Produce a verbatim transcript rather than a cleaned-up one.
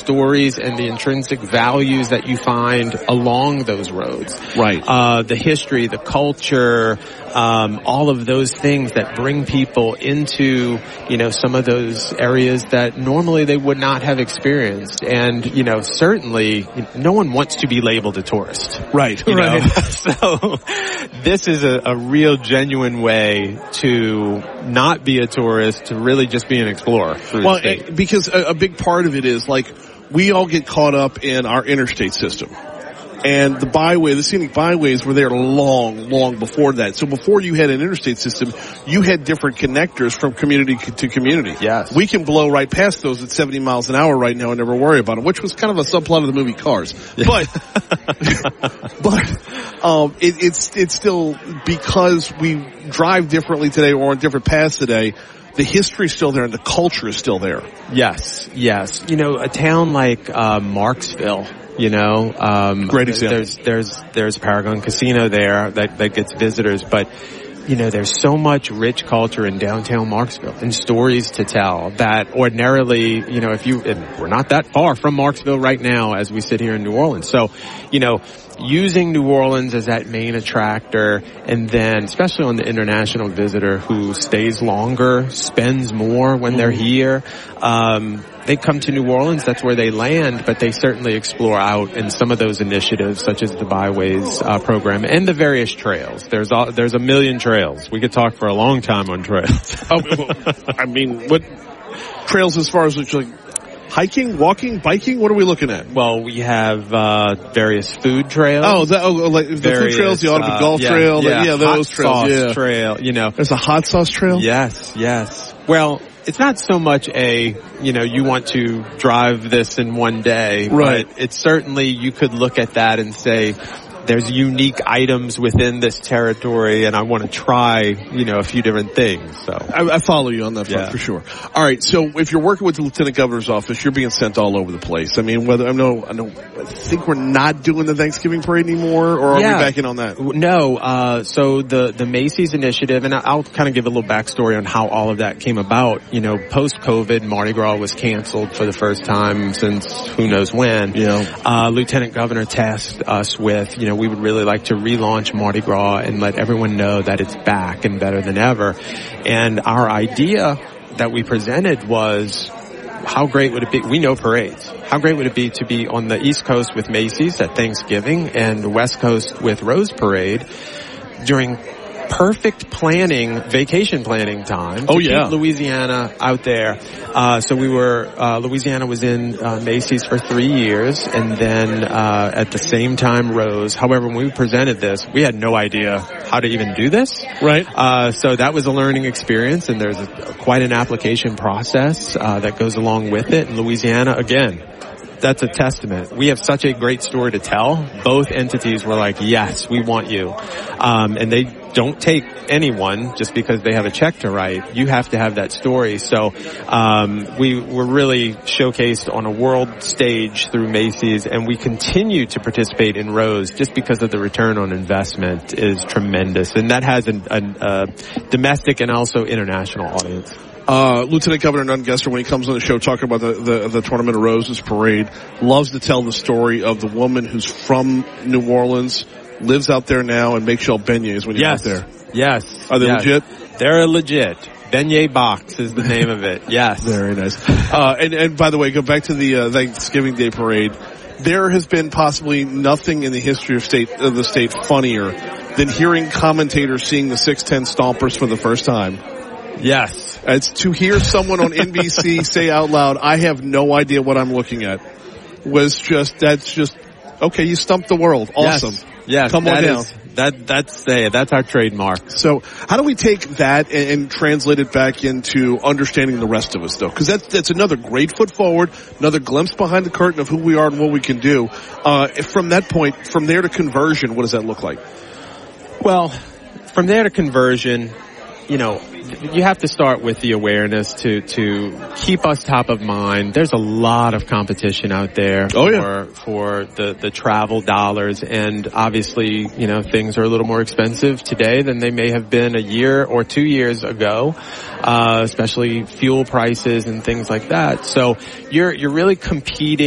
stories and the intrinsic values that you find along those roads. Right. Uh, the history, the culture, um, all of those things that bring people into, you know, some of those areas that normally they would not have experienced. And, you know, certainly no one wants to be labeled a tourist. Right. You right. know? So this is a, a real genuine way to not be a tourist, to really just be an explorer through well, the state. Because a, a big part of it is, like, we all get caught up in our interstate system. And the byway, the scenic byways were there long, long before that. So before you had an interstate system, you had different connectors from community to community. Yes. We can blow right past those at seventy miles an hour right now and never worry about them, which was kind of a subplot of the movie Cars. Yeah. But, but, um, it, it's, it's still, because we drive differently today or on different paths today, the history's still there and the culture is still there. Yes, yes. You know, a town like uh, Marksville, you know, um, great example. There's there's there's Paragon Casino there that that gets visitors, but you know, there's so much rich culture in downtown Marksville and stories to tell that ordinarily, you know, if you, and we're not that far from Marksville right now as we sit here in New Orleans. So, you know, using New Orleans as that main attractor, and then especially on the international visitor who stays longer, spends more when they're here, um, they come to New Orleans, that's where they land, but they certainly explore out in some of those initiatives, such as the Byways uh, program and the various trails. There's all, there's a million trails. We could talk for a long time on trails. oh, well, I mean, what trails as far as like hiking, walking, biking? What are we looking at? Well, we have uh various food trails. Oh, that, oh like the various, food trails, the Audubon uh, Golf yeah, Trail, yeah, the, yeah those hot trails. Sauce yeah. trail, you know. There's a hot sauce trail? Yes, yes. Well, it's not so much a, you know, you want to drive this in one day. Right. But it's certainly, you could look at that and say, there's unique items within this territory, and I want to try, you know, a few different things. So I, I follow you on that front, yeah. for sure. All right, so if you're working with the Lieutenant Governor's office, you're being sent all over the place. I mean, whether I know, I know, I think we're not doing the Thanksgiving parade anymore, or are yeah. we back in on that? No, uh, so the the Macy's initiative, and I'll kind of give a little backstory on how all of that came about. You know, post-COVID, Mardi Gras was canceled for the first time since who knows when. Yeah. Uh, Lieutenant Governor tasked us with, you know, we would really like to relaunch Mardi Gras and let everyone know that it's back and better than ever. And our idea that we presented was, how great would it be? We know parades. How great would it be to be on the East Coast with Macy's at Thanksgiving and the West Coast with Rose Parade during perfect planning, vacation planning time. Oh, to yeah. keep Louisiana out there. Uh, so we were, uh, Louisiana was in uh, Macy's for three years, and then uh, at the same time Rose. However, when we presented this, we had no idea how to even do this. Right. Uh, so that was a learning experience, and there's a, quite an application process uh, that goes along with it. And Louisiana, again, that's a testament. We have such a great story to tell. Both entities were like, yes, we want you. Um, and they don't take anyone just because they have a check to write. You have to have that story. So um, we were really showcased on a world stage through Macy's, and we continue to participate in Rose just because of the return on investment is tremendous. And that has a, a, a domestic and also international audience. Uh, Lieutenant Governor Nungesser, when he comes on the show talking about the, the, the Tournament of Roses parade, loves to tell the story of the woman who's from New Orleans, lives out there now, and makes y'all beignets when you're yes. out there. Yes. Are they yes. legit? They're legit. Beignet Box is the name of it. Yes. Very nice. Uh, and, and by the way, go back to the uh, Thanksgiving Day parade. There has been possibly nothing in the history of state of the state funnier than hearing commentators seeing the six ten Stompers for the first time. Yes. It's to hear someone on N B C say out loud, I have no idea what I'm looking at, was just, that's just, okay, you stumped the world. Awesome. Yes. Yes. Come on down. Is, that, that's, uh, that's our trademark. So how do we take that and, and translate it back into understanding the rest of us, though? Because that's, that's another great foot forward, another glimpse behind the curtain of who we are and what we can do. Uh, from that point, from there to conversion, what does that look like? Well, from there to conversion, you know, you have to start with the awareness to, to keep us top of mind. There's a lot of competition out there oh, for, yeah. for the, the travel dollars. And obviously, you know, things are a little more expensive today than they may have been a year or two years ago, uh, especially fuel prices and things like that. So you're, you're really competing